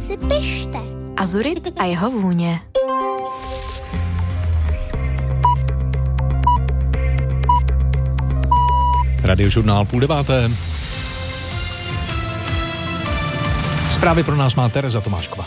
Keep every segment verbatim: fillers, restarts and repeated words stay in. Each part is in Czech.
si pište. Azurit a jeho vůně. Radiožurnál půl deváté. Zprávy pro nás má Tereza Tomášková.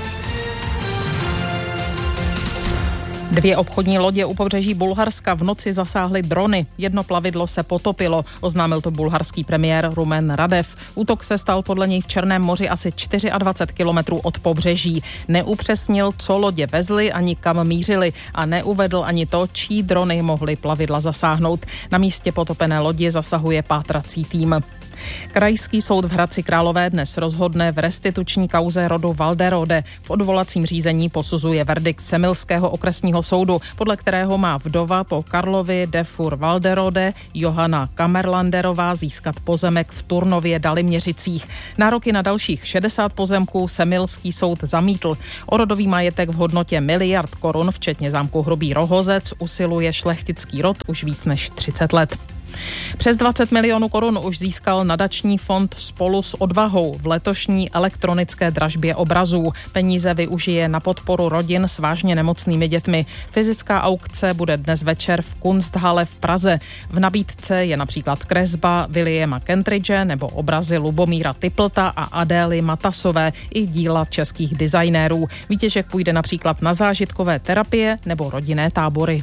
Dvě obchodní lodě u pobřeží Bulharska v noci zasáhly drony. Jedno plavidlo se potopilo, oznámil to bulharský premiér Rumen Radev. Útok se stal podle něj v Černém moři asi dvacet čtyři kilometrů od pobřeží. Neupřesnil, co lodě vezly ani kam mířily a neuvedl ani to, čí drony mohly plavidla zasáhnout. Na místě potopené lodi zasahuje pátrací tým. Krajský soud v Hradci Králové dnes rozhodne v restituční kauze rodu Walderode. V odvolacím řízení posuzuje verdikt Semilského okresního soudu, podle kterého má vdova po Karlovi de Fur Walderode Johana Kamerlanderová získat pozemek v Turnově Daliměřicích. Nároky na dalších šedesát pozemků Semilský soud zamítl. O rodový majetek v hodnotě miliard korun, včetně zámku Hrubý Rohozec, usiluje šlechtický rod už víc než třicet let. Přes dvacet milionů korun už získal nadační fond Spolu s odvahou v letošní elektronické dražbě obrazů. Peníze využije na podporu rodin s vážně nemocnými dětmi. Fyzická aukce bude dnes večer v Kunsthalle v Praze. V nabídce je například kresba Williama Kentridge nebo obrazy Lubomíra Typlta a Adély Matasové i díla českých designérů. Výtěžek půjde například na zážitkové terapie nebo rodinné tábory.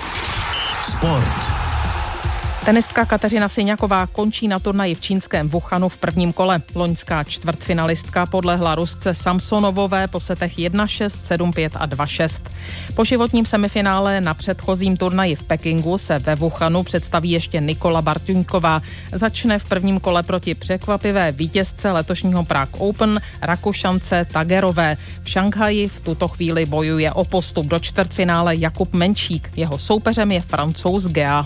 Sport. Tenistka Kateřina Syňaková končí na turnaji v čínském Wuhanu v prvním kole. Loňská čtvrtfinalistka podlehla Rusce Samsonovové po setech jedna šest, sedm pět a dva šest. Po životním semifinále na předchozím turnaji v Pekingu se ve Wuhanu představí ještě Nikola Bartuňková. Začne v prvním kole proti překvapivé vítězce letošního Prague Open Rakušance Tagerové. V Šanghaji v tuto chvíli bojuje o postup do čtvrtfinále Jakub Menčík. Jeho soupeřem je Francouz Gea.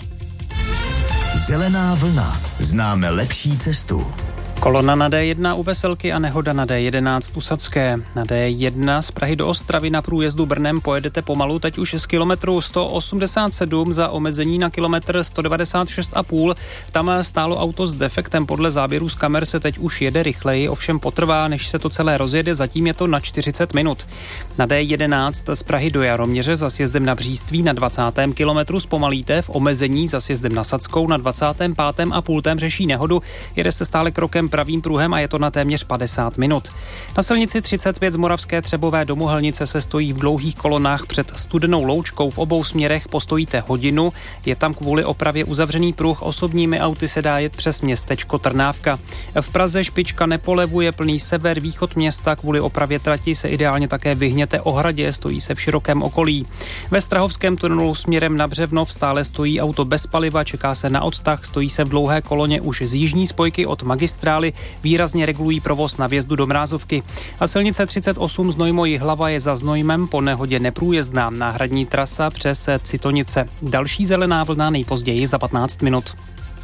Zelená vlna. Známe lepší cestu. Kolona na dé jedna u Veselky a nehoda na dé jedenáct u Sadské. Na dé jedna z Prahy do Ostravy na průjezdu Brnem pojedete pomalu, teď už z kilometru sto osmdesát sedm za omezení na kilometr sto devadesát šest a půl. Tam stálo auto s defektem, podle záběrů z kamer se teď už jede rychleji, ovšem potrvá, než se to celé rozjede, zatím je to na čtyřicet minut. Na dé jedenáct z Prahy do Jaroměře za sjezdem na Bříství na dvacátém kilometru zpomalíte, v omezení za sjezdem na Sadskou na dvacátém pátém a půl řeší nehodu, jede se stále krokem pravým pruhem a je to na téměř padesát minut. Na silnici třicet pět z Moravské Třebové do Mohelnice se stojí v dlouhých kolonách před Studenou Loučkou, v obou směrech postojíte hodinu, je tam kvůli opravě uzavřený pruh, osobními auty se dá jet přes městečko Trnávka. V Praze špička nepolevuje, plný sever, východ města, kvůli opravě trati se ideálně také vyhněte ohradě, stojí se v širokém okolí. Ve Strahovském tunelu směrem na Břevnov stále stojí auto bez paliva, čeká se na odtah, stojí se v dlouhé koloně už z jižní spojky od magistrály, výrazně regulují provoz na vjezdu do Mrázovky. A silnice třicet osm Znojmo Jihlava je za Znojmem po nehodě neprůjezdná, náhradní trasa přes Citonice. Další zelená vlna nejpozději za patnáct minut.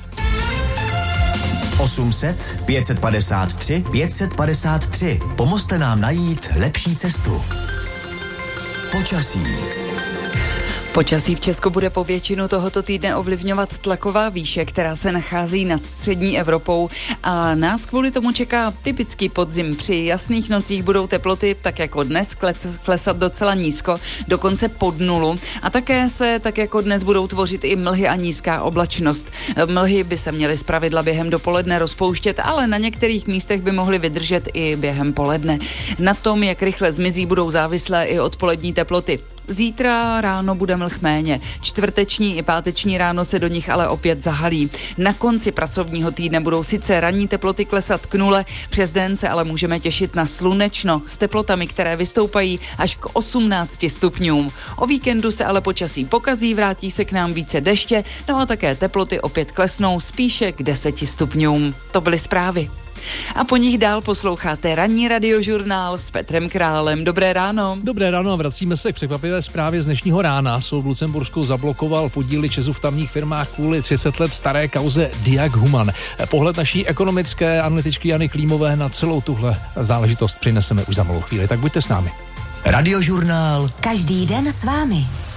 osm set, pět set padesát tři, pět set padesát tři. Pomozte nám najít lepší cestu. Počasí. Počasí v Česku bude po většinu tohoto týdne ovlivňovat tlaková výše, která se nachází nad střední Evropou a nás kvůli tomu čeká typický podzim. Při jasných nocích budou teploty, tak jako dnes, klesat docela nízko, dokonce pod nulu a také se, tak jako dnes, budou tvořit i mlhy a nízká oblačnost. Mlhy by se měly zpravidla během dopoledne rozpouštět, ale na některých místech by mohly vydržet i během poledne. Na tom, jak rychle zmizí, budou závislé i odpolední teploty. Zítra ráno bude mlh méně. Čtvrteční i páteční ráno se do nich ale opět zahalí. Na konci pracovního týdne budou sice ranní teploty klesat k nule, přes den se ale můžeme těšit na slunečno s teplotami, které vystoupají až k osmnácti stupňům. O víkendu se ale počasí pokazí, vrátí se k nám více deště, no a také teploty opět klesnou spíše k deseti stupňům. To byly zprávy. A po nich dál posloucháte ranní radiožurnál s Petrem Králem. Dobré ráno. Dobré ráno a vracíme se k překvapivé zprávě z dnešního rána. Soud v Lucembursku zablokoval podíly ČEZu v tamních firmách kvůli třicet let staré kauze Diag Human. Pohled naší ekonomické analytičky Jany Klímové na celou tuhle záležitost přineseme už za malou chvíli, tak buďte s námi. Radiožurnál. Každý den s vámi.